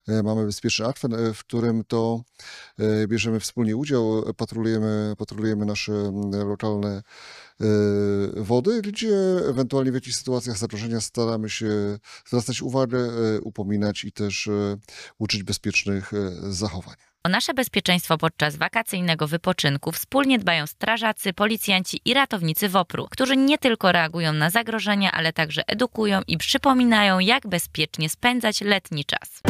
Mamy bezpieczny akwen, w którym to bierzemy wspólnie udział, patrolujemy nasze lokalne wody, gdzie ewentualnie w jakichś sytuacjach zagrożenia staramy się zwracać uwagę, upominać i też uczyć bezpiecznych zachowań. O nasze bezpieczeństwo podczas wakacyjnego wypoczynku wspólnie dbają strażacy, policjanci i ratownicy WOPR-u, którzy nie tylko reagują na zagrożenia, ale także edukują i przypominają, jak bezpiecznie spędzać letni czas.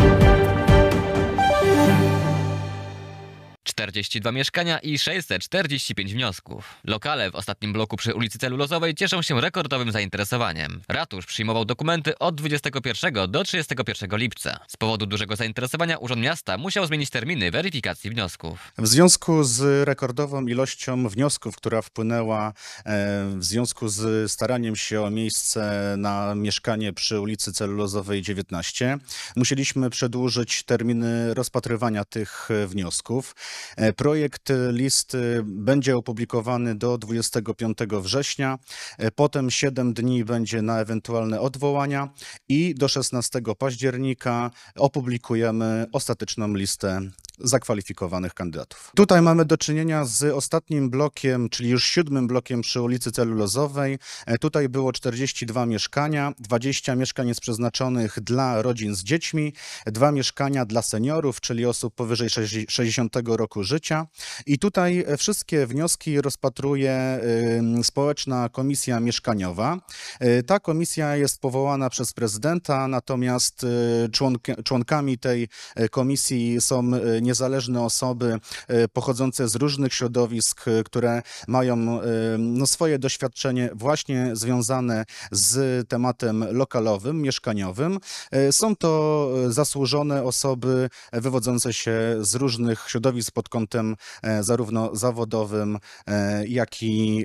42 mieszkania i 645 wniosków. Lokale w ostatnim bloku przy ulicy Celulozowej cieszą się rekordowym zainteresowaniem. Ratusz przyjmował dokumenty od 21 do 31 lipca. Z powodu dużego zainteresowania Urząd Miasta musiał zmienić terminy weryfikacji wniosków. W związku z rekordową ilością wniosków, która wpłynęła w związku z staraniem się o miejsce na mieszkanie przy ulicy Celulozowej 19, musieliśmy przedłużyć terminy rozpatrywania tych wniosków. Projekt listy będzie opublikowany do 25 września, potem 7 dni będzie na ewentualne odwołania i do 16 października opublikujemy ostateczną listę zakwalifikowanych kandydatów. Tutaj mamy do czynienia z ostatnim blokiem, czyli już 7 blokiem przy ulicy Celulozowej. Tutaj było 42 mieszkania, 20 mieszkań jest przeznaczonych dla rodzin z dziećmi, 2 mieszkania dla seniorów, czyli osób powyżej 60 roku życia. I tutaj wszystkie wnioski rozpatruje Społeczna Komisja Mieszkaniowa. Ta komisja jest powołana przez prezydenta, natomiast członkami tej komisji są niezależne osoby pochodzące z różnych środowisk, które mają swoje doświadczenie właśnie związane z tematem lokalowym, mieszkaniowym. Są to zasłużone osoby wywodzące się z różnych środowisk pod kątem zarówno zawodowym, jak i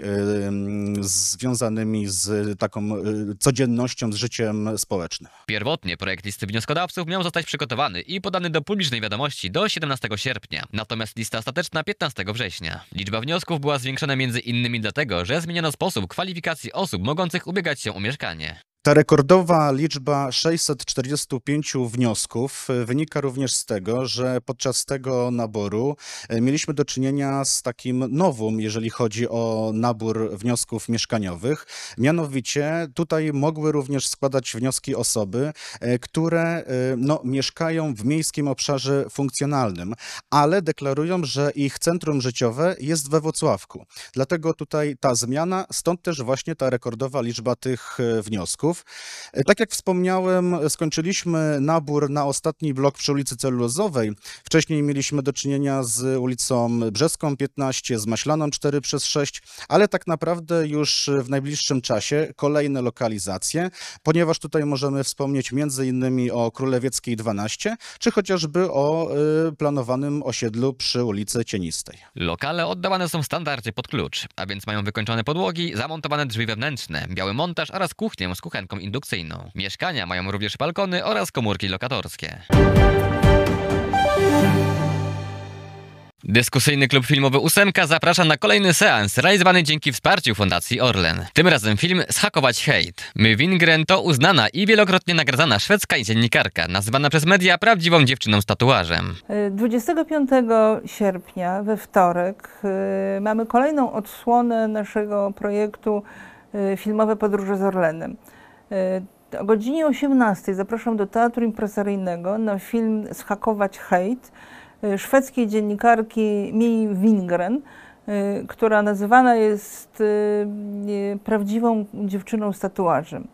związanymi z taką codziennością, z życiem społecznym. Pierwotnie projekt listy wnioskodawców miał zostać przygotowany i podany do publicznej wiadomości do 17 sierpnia, natomiast lista ostateczna 15 września. Liczba wniosków była zwiększona m.in. dlatego, że zmieniono sposób kwalifikacji osób mogących ubiegać się o mieszkanie. Ta rekordowa liczba 645 wniosków wynika również z tego, że podczas tego naboru mieliśmy do czynienia z takim nowum, jeżeli chodzi o nabór wniosków mieszkaniowych. Mianowicie tutaj mogły również składać wnioski osoby, które mieszkają w miejskim obszarze funkcjonalnym, ale deklarują, że ich centrum życiowe jest we Włocławku. Dlatego tutaj ta zmiana, stąd też właśnie ta rekordowa liczba tych wniosków. Tak jak wspomniałem, skończyliśmy nabór na ostatni blok przy ulicy Celulozowej. Wcześniej mieliśmy do czynienia z ulicą Brzeską 15, z Maślaną 4/6, ale tak naprawdę już w najbliższym czasie kolejne lokalizacje, ponieważ tutaj możemy wspomnieć m.in. o Królewieckiej 12, czy chociażby o planowanym osiedlu przy ulicy Cienistej. Lokale oddawane są w standardzie pod klucz, a więc mają wykończone podłogi, zamontowane drzwi wewnętrzne, biały montaż oraz kuchnię z kuchenką indukcyjną. Mieszkania mają również balkony oraz komórki lokatorskie. Dyskusyjny klub filmowy Ósemka zaprasza na kolejny seans realizowany dzięki wsparciu Fundacji Orlen. Tym razem film Zhakować hejt. My Wingren to uznana i wielokrotnie nagradzana szwedzka dziennikarka, nazywana przez media prawdziwą dziewczyną z tatuażem. 25 sierpnia, we wtorek, mamy kolejną odsłonę naszego projektu Filmowe podróże z Orlenem. O godzinie 18 zapraszam do Teatru Impresaryjnego na film Zhakować hejt szwedzkiej dziennikarki My Wingren, która nazywana jest prawdziwą dziewczyną z tatuażem.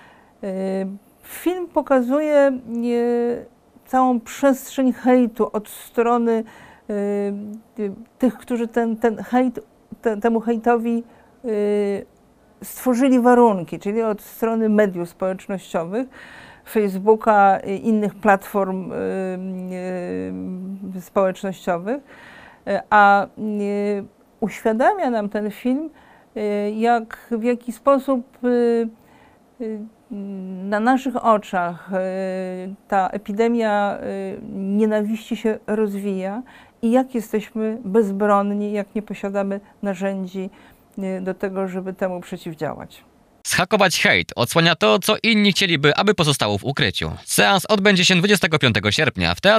Film pokazuje całą przestrzeń hejtu od strony tych, którzy temu hejtowi stworzyli warunki, czyli od strony mediów społecznościowych, Facebooka i innych platform społecznościowych, a uświadamia nam ten film, w jaki sposób na naszych oczach ta epidemia nienawiści się rozwija i jak jesteśmy bezbronni, jak nie posiadamy narzędzi do tego, żeby temu przeciwdziałać. Zhakować hejt odsłania to, co inni chcieliby, aby pozostało w ukryciu. Seans odbędzie się 25 sierpnia w Teatrze